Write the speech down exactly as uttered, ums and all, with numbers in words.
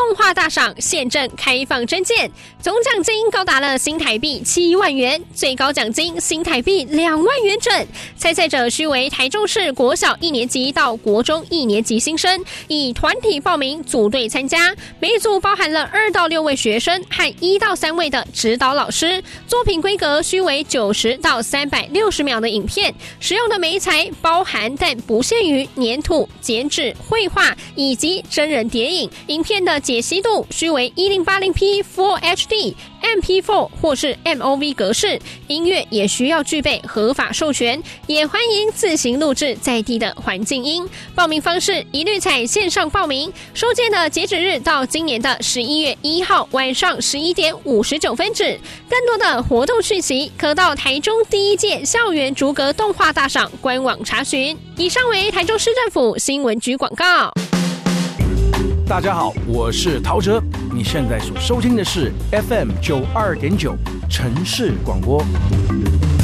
动画大赏现正开放征件，总奖金高达了新台币七万元，最高奖金新台币两万元整。参赛者需为台中市国小一年级到国中一年级新生，以团体报名组队参加，每组包含了二到六位学生和一到三位的指导老师。作品规格需为九十到三百六十秒的影片，使用的媒材包含但不限于粘土、剪纸、绘画以及真人叠影。影片的解析度需为 一零八零 P Full H D、M P 四 或是 M O V 格式，音乐也需要具备合法授权，也欢迎自行录制在地的环境音。报名方式一律采线上报名，收件的截止日到今年的十一月一号晚上十一点五十九分止。更多的活动讯息可到台中第一届校园逐格动画大赏官网查询。以上为台中市政府新闻局广告。 大家好，我是陶喆，你现在所收听的是 F M 九二点九 城市广播。